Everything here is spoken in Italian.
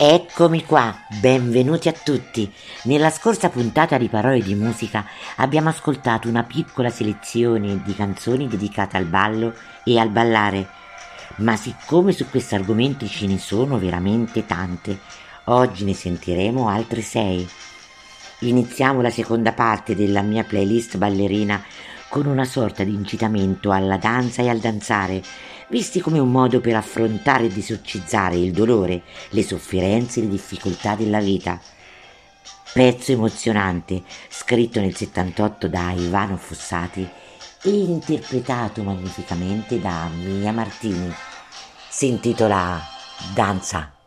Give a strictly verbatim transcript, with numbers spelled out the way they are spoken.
Eccomi qua, benvenuti a tutti. Nella scorsa puntata di Parole di Musica abbiamo ascoltato una piccola selezione di canzoni dedicate al ballo e al ballare, ma siccome su questi argomenti ce ne sono veramente tante, oggi ne sentiremo altre sei. Iniziamo la seconda parte della mia playlist ballerina con una sorta di incitamento alla danza e al danzare, visti come un modo per affrontare e disorcizzare il dolore, le sofferenze e le difficoltà della vita. Pezzo emozionante, scritto nel settantotto da Ivano Fossati e interpretato magnificamente da Mia Martini. Si intitola Danza.